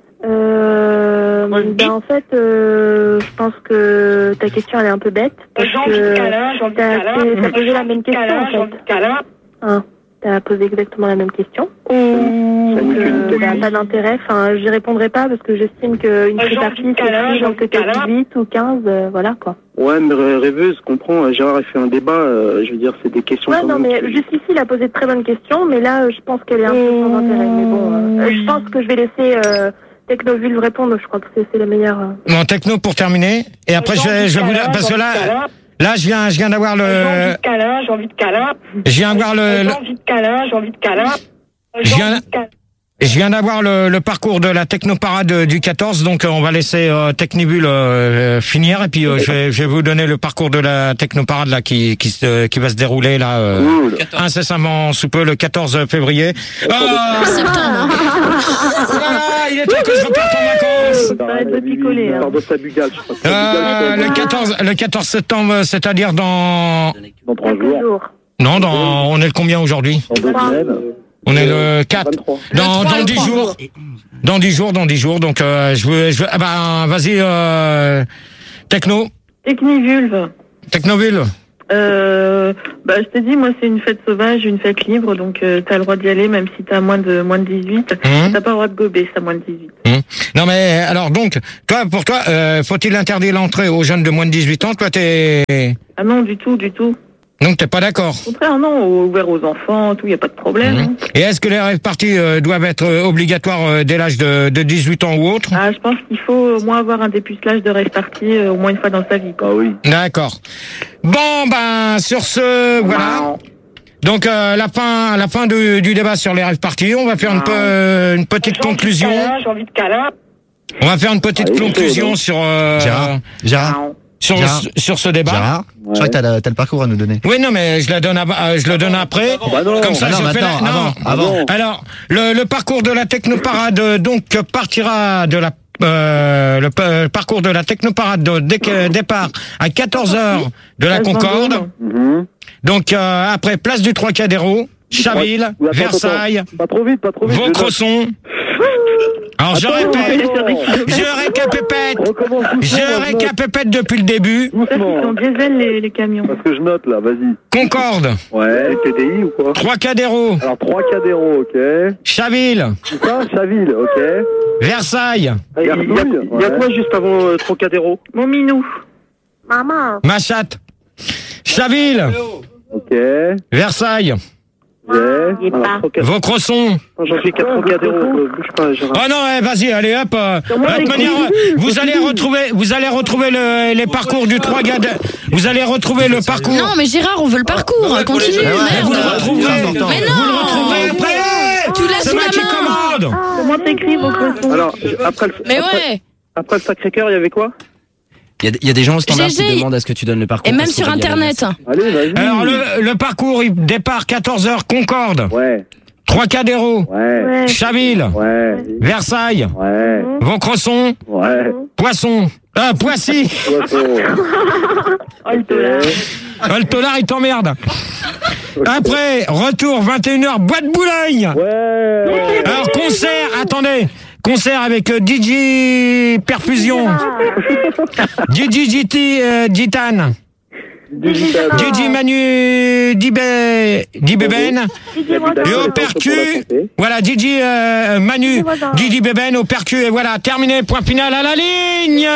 Euh, ben, en fait, euh, je pense que ta question elle est un peu bête parce J'ai envie de que câlin, j'ai envie de t'as câlin. fait- t'as posé la même question Câlin, j'ai en envie fait. de câlin. Hein, t'as posé exactement la même question. Ça Donc, nique une euh, tête. bah, pas d'intérêt. Enfin, j'y répondrai pas parce que j'estime qu'une J'ai free envie party de c'est câlin, pris j'ai dans envie de peut-être câlin. dix-huit ou quinze, euh, voilà quoi. Ouais, mais rê- rêveuse, comprends. Gérard a fait un débat. euh, je veux dire, c'est des questions. Ouais, quand non, même mais qui- jusqu'ici, il a posé de très bonnes questions, mais là, euh, je pense qu'elle est un peu sans intérêt. Mais bon, euh, euh, je pense que je vais laisser euh, Technoville répondre. Je crois que c'est c'est la meilleure. euh. Bon, techno pour terminer. Et après, je vais, je vais vous dire, parce que là, là, je viens, je viens d'avoir J'ai envie le, de câlin, j'ai envie de câlin. je viens d'avoir le, J'ai le- envie de câlin, j'ai envie de câlin. Je viens- je viens d'avoir le, le parcours de la technoparade du quatorze, donc euh, on va laisser euh, Technibule euh, finir, et puis euh, je, vais, je vais vous donner le parcours de la technoparade là qui qui, se, qui va se dérouler là euh, Cool. incessamment sous peu le quatorze février. Ah, Septembre. oh là là, il est temps que je reparte en vacances. Arrête de picoler. hein. Sors de sa bugale, je crois. Euh, le quatorze, le quatorze septembre, c'est-à-dire dans Dans trois Quelques jours. jours. non, dans on est le combien aujourd'hui? Dans deux Trois. semaines. On est le quatre. vingt-trois. Dans, Le trois, dans le dix trois. jours. Dans dix jours, dans dix jours. Donc, euh, je veux, je veux, ah bah, vas-y, euh, Techno, Technivulve. Technoville. Euh, bah, je t'ai dit, moi, c'est une fête sauvage, une fête libre, donc euh, t'as le droit d'y aller, même si t'as moins de moins de dix-huit. Mmh. T'as pas le droit de gober, si t'as moins de dix-huit. Hum. Non mais alors donc, toi, pour toi, euh, faut-il interdire l'entrée aux jeunes de moins de dix-huit ans? Toi, t'es Ah non, du tout, du tout. donc t'es pas d'accord. Au contraire, non, ouvert aux enfants, tout, y a pas de problème. Hum. hein. Et est-ce que les rave parties euh, doivent être euh, obligatoires euh, dès l'âge de, de dix-huit ans ou autre? Ah, je pense qu'il faut au moins avoir un dépucelage de rave party euh, au moins une fois dans sa vie, quoi. Ah oui. D'accord. Bon ben sur ce, voilà. Donc euh, la fin, la fin du, du débat sur les rave parties. On va faire une, peu, une petite conclusion. J'ai envie de câlin. On va faire une petite Allez, conclusion chaud, sur euh, Gérard, Gérard, sur, Gérard. sur ce débat. Gérard, je crois que t'as le, t'as le parcours à nous donner. Oui, non, mais je la donne, ab- euh, je le donne après. Bah non. Comme ça, Ah non, je fais la... maintenant, non. avant, avant. Alors, le, le parcours de la technoparade, euh, donc, partira de la, euh, le pa- parcours de la technoparade de dé- départ à quatorze heures de la Place Concorde. Vendôme. Mhm. Donc, euh, après, place du Trocadéro, Chaville, Oui, attends, Versailles, attends. Pas trop vite, pas trop vite. je note. Vaucresson. Alors, je Attends, répète, attends. je récapépète, Recommence doucement, je moi, note. récapépète depuis le début. Ça, ils Doucement. sont diesel, les, les camions. Parce que je note là, vas-y. Concorde, Ouais, T D I ou quoi? Trocadéro, Alors trois Cadéro, ok. Chaville, Tout ça, Chaville, ok. Versailles, Il y a, il y a- il y a quoi juste avant euh, Trocadéro? Mon minou. Maman. Machat, Chaville, Ok. Versailles, J'ai. Il est Alors, pas. Trocadéro. Vaucresson. J'en suis qu'à Trocadéro, euh, bouge pas, Gérard. Oh non, eh, vas-y, allez hop. euh, moi, de toute les manière, couilles, vous allez retrouver, vous allez retrouver le, les parcours du trois gars. de- Vous allez retrouver le parcours. Non, mais Gérard, on veut le parcours. Continue, Mais ouais, Mais vous le merde. retrouverez. c'est important. Mais Vous le non. retrouverez après. Tu l'as C'est sous moi la qui main. commande. Comment t'écris vos cochons? Alors, je- après le, Mais après, ouais. après le Sacré-Cœur, il y avait quoi? Il y, a- il y a des gens au standard G G. qui demandent à ce que tu donnes le parcours. Et même parce sur qu'on va y aller. Internet. Allez, vas-y. Alors le, le parcours, il départ quatorze heures, Concorde, Ouais, Trocadéro, ouais, Ouais. Chaville, ouais, Versailles, ouais, Vaucresson, ouais. Poisson, euh, Poissy. Poisson. Oh, le tolard. Oh, le tolard, il t'emmerde. Après, retour, vingt et une heures, Boîte Boulogne. Ouais. Alors, concert, attendez. Concert avec euh, D J Perfusion, D J G T euh, Gitan, Du digital. D J Manu Dibé, Dibében, et au percu, voilà, D J euh, Manu, D J Bében au percu, et voilà, terminé, point final à la ligne.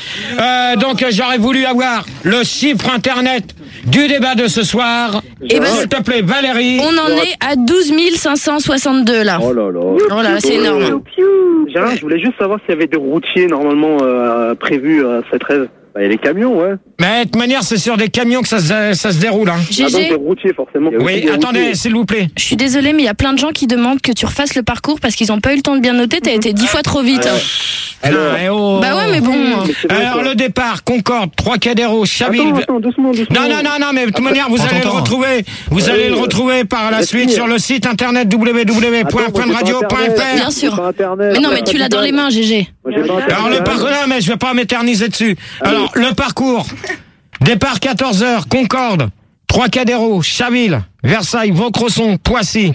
Euh, donc, j'aurais voulu avoir le chiffre internet du débat de ce soir. Eh ben, S'il te plaît, Valérie. On en est à douze mille cinq cent soixante-deux là. Oh là là. Oh là là, c'est énorme. Gérard, je voulais juste savoir s'il y avait des routiers normalement euh, prévus à cette rêve. Bah, il y a les camions, ouais. Mais de toute manière, c'est sur des camions que ça se, ça se déroule. Hein. Ah, donc des G G, routiers forcément. Oui, attendez, s'il vous plaît. je suis désolée, mais il y a plein de gens qui demandent que tu refasses le parcours parce qu'ils n'ont pas eu le temps de bien noter. T'as été dix fois trop vite. Alors, eh oh. Bah ouais, mais bon. Mais c'est vrai, Alors, quoi. le départ, Concorde, Trocadéro, Chaville. Attends, attends, doucement, doucement. Non, non, non, non, mais de toute manière, vous prends allez ton le temps. retrouver. Vous allez le retrouver par la Laisse suite finir. sur le site internet w w w point Attends, moi, fun radio point j'ai pas f r. Internet. Bien sûr. J'ai pas Internet. Mais non, mais tu l'as dans les mains, G G. Moi, j'ai pas Internet. Alors, le parcours, non, mais je vais pas m'éterniser dessus. Alors, le parcours. Départ quatorze heures, Concorde, Trocadéro, Chaville, Versailles, Vaucresson, Poissy.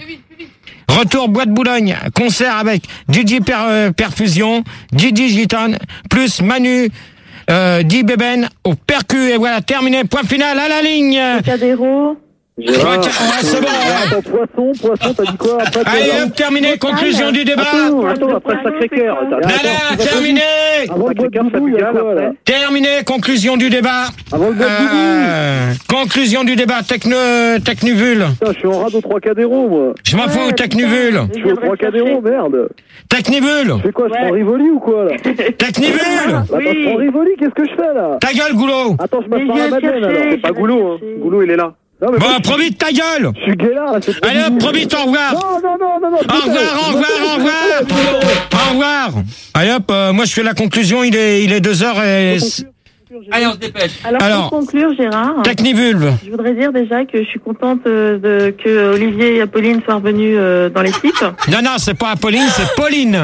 Retour Boîte Boulogne, concert avec D J Per, euh, Perfusion, D J Gitan, plus Manu, euh, D J Bében au percu, et voilà, terminé, point final à la ligne. Trocadéro. Gérard. Ouais, c'est bon. Attends, poisson, poisson, t'as dit quoi après? Allez, hop, terminé, conclusion du débat. Attends, attends, après le Sacré-Cœur. Non, non, terminé. Avant le boîte Sacré-Cœur, ça boubou, il y a Pigalle, quoi, là? après. Terminé, conclusion du débat. Avant le boîte boubou. Euh, conclusion du débat, Techno, Technuvule. Putain, je suis en rade au trois Cadéro, moi. Je m'en fous, Technuvule. Je suis au trois Cadéro, merde. Technivule. Je fais quoi? Je prends Rivoli ou quoi, là? Technivule. Attends, je prends Rivoli, qu'est-ce que je fais, là? Ta gueule, Goulot. Attends, je Mais m'assois à je vais Madeleine, chercher. alors. C'est pas Goulot, hein. Goulot, il est là. Non, mais Bon, moi, promis de ta gueule. je suis guélard, là, c'est trop Allez hop, bizarre. promis, au revoir. Non, non, non, non, non. Au revoir, au revoir, au revoir. Au revoir. Allez hop, euh, moi je fais la conclusion, il est, il est deux heures et... Allez, on se dépêche. Alors, Alors, pour conclure, Gérard, Technivulve. je voudrais dire déjà que je suis contente euh, de, que Olivier et Apolline soient revenus euh, dans l'équipe. Non, non, c'est pas Apolline, c'est Pauline.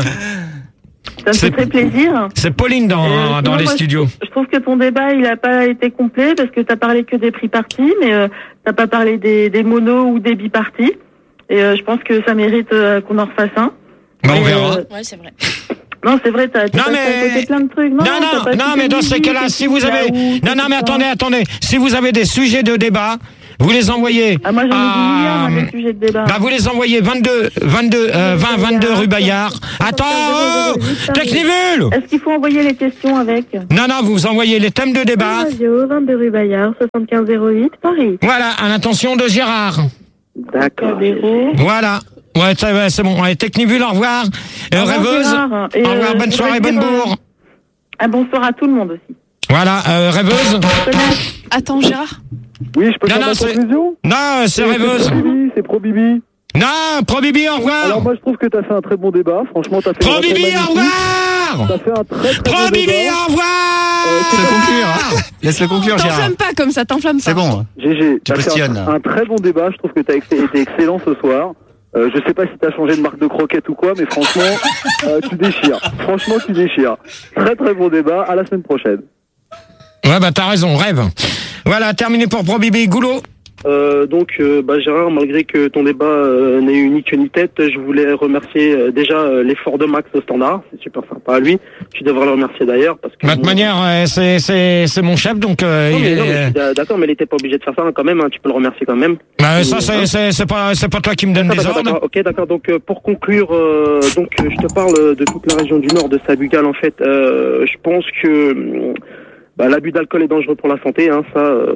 Ça me C'est- fait très plaisir. C'est Pauline dans, Euh, dans sinon, les moi, studios. Je trouve que ton débat, il a pas été complet parce que t'as parlé que des prix parties, mais euh, t'as pas parlé des, des monos ou des biparties. Et euh, je pense que ça mérite euh, qu'on en refasse un. Bah, on verra. Ouais, c'est vrai. Non, c'est vrai, t'as, t'as Non, passé mais- à côté plein de trucs. Non, Non, t'as non, pas non, cité mais dans ces musique, cas-là, et si tout, vous avez, Yahoo, non, tout non, mais ça. attendez, attendez, si vous avez des sujets de débat, vous les envoyez. Ah, moi, j'en ai à- dit hier, moi, des sujets de débat. Bah, vous les envoyez vingt-deux, vingt-deux, euh, vingt, vingt-deux rue Bayard. Attends, oh, Technivule! Est-ce qu'il faut envoyer les questions avec? Non, non, vous envoyez les thèmes de débat. Radio, vingt-deux rue Bayard, soixante-quinze zéro huit, Paris. Voilà, à l'intention de Gérard. D'accord. Voilà. Ouais, ça va, c'est bon. Allez, Technivule, au revoir. Euh, Au revoir, rêveuse. Gérard. Et, Au revoir, euh, bonne je soirée, voudrais bonne dire, bourre. Un bonsoir à tout le monde aussi. Voilà, euh, rêveuse. Attends, Gérard. Oui, je peux Non, faire non, ma c'est- conclusion? Non, c'est Oui, rêveuse. Pro Bibi, c'est Pro Bibi. Non, Pro Bibi, au revoir. Alors moi je trouve que t'as fait un très bon débat. Franchement t'as fait Pro un très Bibi, au magnifique. revoir. T'as fait un très très Pro bon Bibi, débat. au revoir. Laisse-le conclure. hein. Laisse-le conclure, Gérard. T'enflamme pas comme ça, t'enflamme pas. C'est bon. G G, Tu t'as fait postillonnes, un, là. un très bon débat. Je trouve que t'as ex- été excellent ce soir. Euh, je sais pas si t'as changé de marque de croquette ou quoi, mais franchement, euh, tu déchires. Franchement, tu déchires. Très très bon débat. À la semaine prochaine. Ouais, bah t'as raison, rêve. Voilà, terminé pour Pro Bibi. Goulot. Euh, donc, euh, bah, Gérard, malgré que ton débat euh, n'ait eu ni queue ni tête, je voulais remercier euh, déjà euh, l'effort de Max au standard. C'est super sympa à lui. Tu devrais le remercier d'ailleurs parce que. De toute manière, euh, c'est c'est c'est mon chef, donc euh, Non, il mais, non, mais est. je suis d'a- d'accord, mais il était pas obligé de faire ça hein, quand même. Hein, tu peux le remercier quand même. Bah, ça Et, c'est hein. c'est c'est pas c'est pas toi qui me donne des D'accord, ordres. d'accord, ok, d'accord. Donc euh, pour conclure, euh, donc euh, je te parle de toute la région du Nord, de Sabugal en fait. Euh, je pense que hum, bah, l'abus d'alcool est dangereux pour la santé, hein, ça,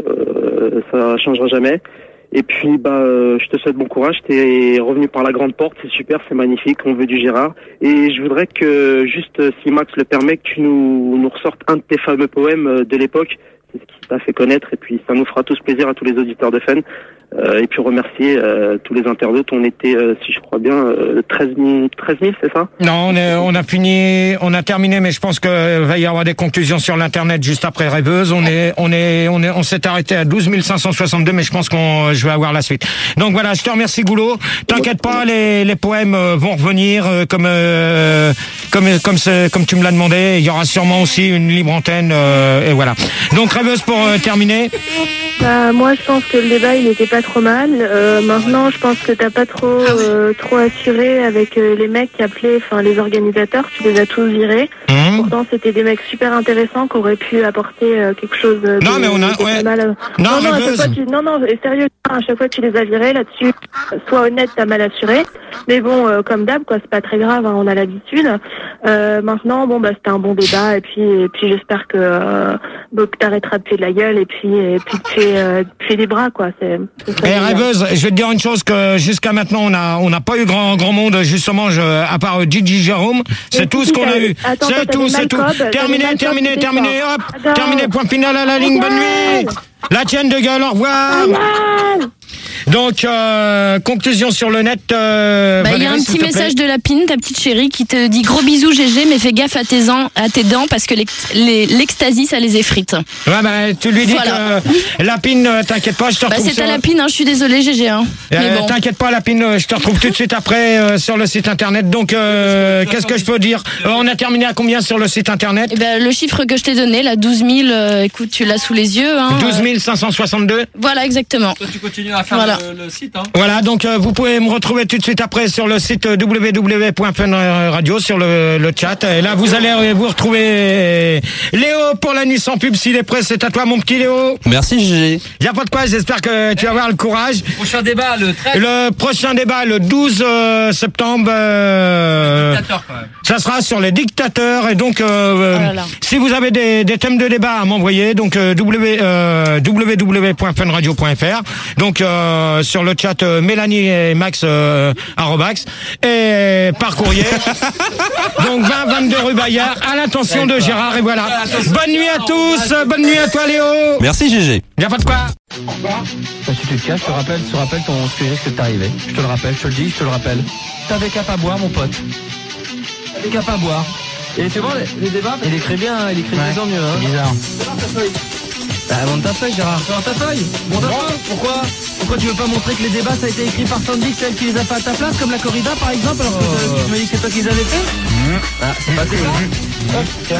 euh, ça changera jamais. Et puis bah, euh, je te souhaite bon courage. T'es revenu par la grande porte, c'est super, c'est magnifique. On veut du Gérard. Et je voudrais que juste, euh, si Max le permet, que tu nous nous ressortes un de tes fameux poèmes euh, de l'époque. C'est ce qui t'a fait connaître et puis ça nous fera tous plaisir à tous les auditeurs de Fun. Euh, et puis remercier euh, tous les internautes. On était, euh, si je crois bien, euh, treize mille, c'est ça? Non, on est, on a fini, on a terminé, mais je pense que va y avoir des conclusions sur l'internet juste après Rêveuse. On est, on est, on est, on s'est arrêté à douze mille cinq cent soixante-deux, mais je pense qu'on, je vais avoir la suite. Donc voilà, je te remercie Goulot. T'inquiète pas, les, les poèmes euh, vont revenir euh, comme, euh, comme, comme, ce- comme tu me l'as demandé. Il y aura sûrement aussi une libre antenne euh, et voilà. Donc Rêveuse pour euh, terminer. Bah, moi, je pense que le débat, il n'était pas trop mal. Euh, maintenant, je pense que t'as pas trop, euh, trop assuré avec euh, les mecs qui appelaient, enfin, les organisateurs. Tu les as tous virés. Mmh. Pourtant, c'était des mecs super intéressants qui auraient pu apporter euh, quelque chose de, Non, mais on a- de ouais. pas mal. Non, non, non, à chaque Rêveuse. fois, tu, non, non, et sérieux, à chaque fois, tu les as virés là-dessus. Sois honnête, t'as mal assuré. Mais bon, euh, comme d'hab, quoi, c'est pas très grave, hein, on a l'habitude. Euh, maintenant, bon, bah, c'était un bon débat, et puis, et puis, j'espère que, euh, donc, t'arrêteras de faire de la gueule, et puis, et puis, de faire, euh, de faire des bras, quoi. C'est, c'est ça, Et génial. Rêveuse, je vais te dire une chose que jusqu'à maintenant on a on n'a pas eu grand grand monde justement je, à part euh, Gigi Jérôme, c'est Mais tout si, ce qu'on a t'as- eu. attends, C'est t'avais tout, c'est tout. Malcob, t'avais Terminé, Malcob, terminé, c'était terminé, fort. hop, Attends. terminé, point final à la ligne, bonne nuit. La tienne de gueule, au revoir. Donc euh, conclusion sur le net. Euh, Bah, il y a Valérie, un s'il petit te plaît. message de Lapine, ta petite chérie, qui te dit gros bisous G G, mais fais gaffe à tes, en- à tes dents parce que l'ex- les- l'ecstasy, ça les effrite. Ouais, bah, tu lui dis Voilà. que Lapine, euh, t'inquiète pas, je te Bah, retrouve c'est ta sur- Lapine, hein, je suis désolée G G. Hein. Euh, Mais bon. T'inquiète pas, Lapine, euh, je te retrouve tout de suite après euh, sur le site internet. Donc, euh, qu'est-ce que je peux dire Euh, On a terminé à combien sur le site internet Eh ben, le chiffre que je t'ai donné, là, douze mille, euh, écoute, tu l'as sous les yeux. Hein, douze mille cinq cent soixante-deux. Voilà, exactement. Toi, tu continues à faire Voilà. le, le site, hein. Voilà, donc euh, vous pouvez me retrouver tout de suite après sur le site euh, w w w point fun radio sur le, le chat. Et là, vous allez euh, vous retrouver Léo pour la nuit sans pub. S'il est prêt, c'est à toi, mon petit Léo. Merci, G G. Y a pas de quoi, j'espère que tu vas avoir le courage. Prochain débat, le treize. Le prochain débat, le douze euh, septembre, euh, Dictateur, quand même. ça sera sur les dictateurs. Et donc, euh, Oh là là. si vous avez des, des thèmes de débat à m'envoyer, donc euh, w, euh, w w w point fun radio point f r, donc euh, sur le chat euh, Mélanie et Max euh, arrobax, et par courrier. Donc vingt vingt-deux rue Bayard, à l'intention de Gérard. Et voilà. Bonne nuit à tous, bonne nuit à toi Léo. Merci, G G. Y a pas de quoi. Bah, si tu te casses, je te rappelle, je te rappelle ton, ce qui risque de t'arriver. Je te le rappelle, je te le dis, je te le rappelle. T'avais qu'à pas boire, mon pote. T'avais qu'à pas boire. Et c'est bon, les, les débats, il écrit bien, hein, il écrit de mieux en mieux. Hein. C'est bizarre. Bah, monte ta feuille, Gérard. Monte ta feuille. Monte ta feuille. Pourquoi Pourquoi tu veux pas montrer que les débats, ça a été écrit par Sandy, celle qui les a fait à ta place, comme la corrida, par exemple, alors que euh, tu m'as dit que c'est toi qui les avais fait? Ah, c'est pas cool.